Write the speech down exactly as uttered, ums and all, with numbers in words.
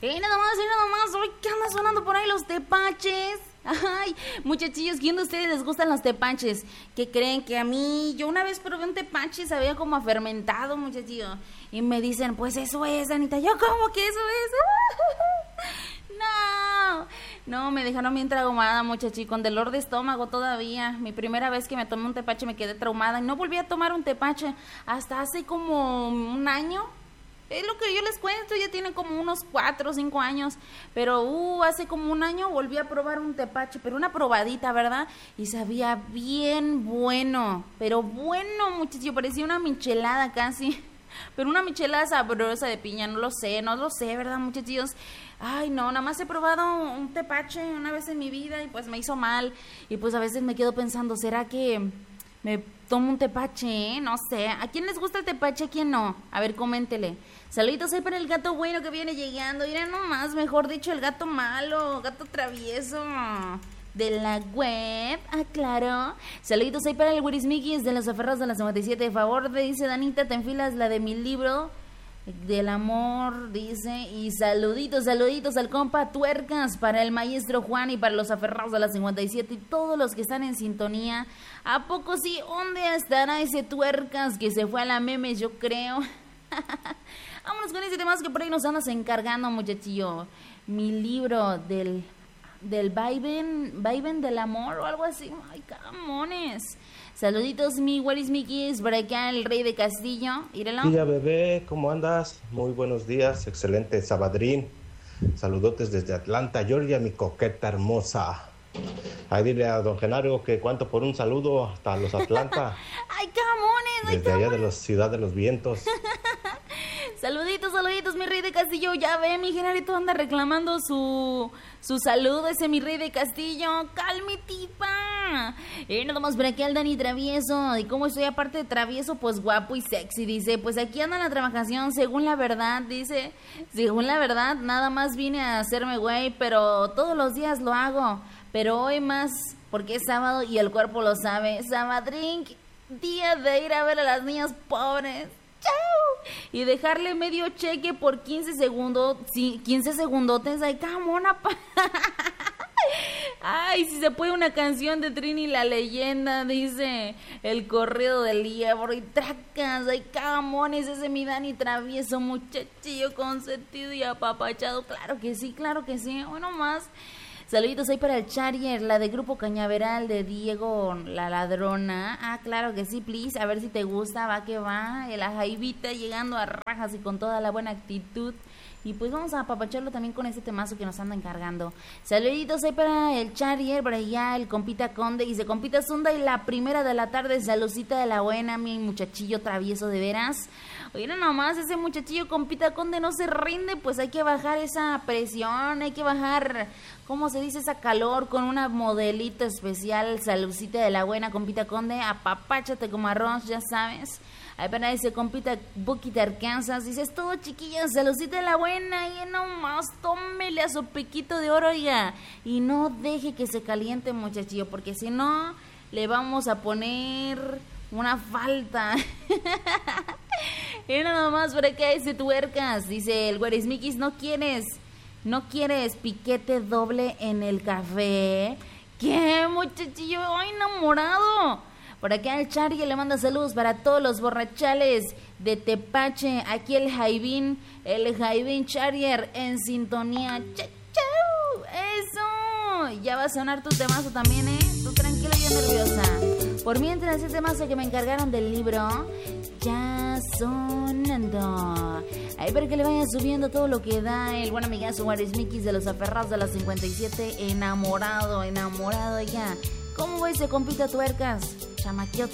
Y nada más, y nada más, hoy ¿qué anda sonando por ahí? Los tepaches. Ay, muchachillos, ¿quién de ustedes les gustan los tepaches? ¿Qué creen? Que a mí, yo una vez probé un tepache, sabía como a fermentado, muchachillo. Y me dicen, pues eso es, Anita. Yo, ¿cómo que eso es? No, no, me dejaron bien traumada, muchachillo, con dolor de estómago todavía. Mi primera vez que me tomé un tepache me quedé traumada y no volví a tomar un tepache hasta hace como un año. Es lo que yo les cuento, ya tiene como unos cuatro o cinco años, pero uh, hace como un año volví a probar un tepache, pero una probadita, ¿verdad? Y sabía bien bueno, pero bueno, muchachos, parecía una michelada casi, pero una michelada sabrosa de piña, no lo sé, no lo sé, ¿verdad, muchachos? Ay, no, nada más he probado un tepache una vez en mi vida y pues me hizo mal, y pues a veces me quedo pensando, ¿será que me tomo un tepache, eh? No sé. ¿A quién les gusta el tepache? ¿A quién no? A ver, coméntele. Saluditos ahí para el gato bueno que viene llegando. Miren nomás, mejor dicho, el gato malo, gato travieso de la web. Ah, claro. Saluditos ahí para el Wirismikis de los aferrados de la cincuenta y siete. De favor, dice Danita, te enfilas la de mi libro del amor, dice. Y saluditos, saluditos al compa Tuercas, para el maestro Juan y para los aferrados de la cincuenta y siete y todos los que están en sintonía. ¿A poco sí? ¿Dónde estará ese Tuercas que se fue a la Memes? Yo creo. Vámonos con ese tema que por ahí nos andas encargando, muchachillo. Mi libro del del Vaivén, Vaivén del amor o algo así. Ay, camones. Saluditos, mi Waris Mikis, por acá el rey de Castillo. Íralo. Tía bebé, ¿cómo andas? Muy buenos días, excelente sabadrín. Saludotes desde Atlanta, Georgia, mi coqueta hermosa. Ahí dile a don Genaro que cuánto por un saludo hasta los Atlanta. Ay, camones, ay, desde camones. allá de la ciudad de los vientos. Saluditos, saluditos, mi rey de Castillo. Ya ve, mi Genarito anda reclamando su su saludo, ese mi rey de Castillo. Calme, tipa. Y nada más por aquí al Dani Travieso. Y como estoy aparte de travieso, pues guapo y sexy. Dice, pues aquí anda la trabajación, según la verdad. Dice, según la verdad, nada más vine a hacerme güey, pero todos los días lo hago. Pero hoy más, porque es sábado y el cuerpo lo sabe. Sabadrink, día de ir a ver a las niñas pobres. ¡Chau! Y dejarle medio cheque por quince segundos. Sí, quince segundotes. Ay, camona. Pa. Ay, si se puede una canción de Trini la leyenda. Dice el corrido del Diablo y tracas. Ay, camones, ese mi Dani Travieso, muchachillo consentido y apapachado. Claro que sí, claro que sí. Bueno, más. Saluditos ahí para el Charrier, la de Grupo Cañaveral de Diego la Ladrona. Ah, claro que sí, please. A ver si te gusta, va que va. La Jaivita llegando a rajas y con toda la buena actitud. Y pues vamos a apapacharlo también con ese temazo que nos anda encargando. Saluditos ahí para el Charrier, por allá el compita Conde. Y se compita Zunda y la primera de la tarde, saludcita de la buena, mi muchachillo travieso de veras. Oigan nomás, ese muchachillo compita Conde no se rinde, pues hay que bajar esa presión, hay que bajar, ¿cómo se dice? Esa calor con una modelito especial, saludcita de la buena, compita Conde, apapáchate como arroz, ya sabes. Ahí para ese compita Buquita Arkansas, dices todo chiquillas, saludcita de la buena, y nomás tómele a su piquito de oro, oiga, y no deje que se caliente, muchachillo, porque si no, le vamos a poner una falta. Y nada más por acá dice Tuercas, dice el Guarismikis, ¿no quieres, no quieres piquete doble en el café? ¿Qué, muchachillo? ¡Ay, enamorado! Por acá el Charlie le manda saludos para todos los borrachales de Tepache. Aquí el Jaivin, el Jaivin Charrier en sintonía. ¡Chau, chau! ¡Eso! Ya va a sonar tu temazo también, ¿eh? Tú tranquila, yo nerviosa. Por mientras, ese temazo que me encargaron del libro ya sonando. Ahí para que le vaya subiendo todo lo que da el buen amigazo Guarismikis de los aferrados de la cincuenta y siete. Enamorado, enamorado ya. ¿Cómo va ese compita Tuercas? Chamaqueo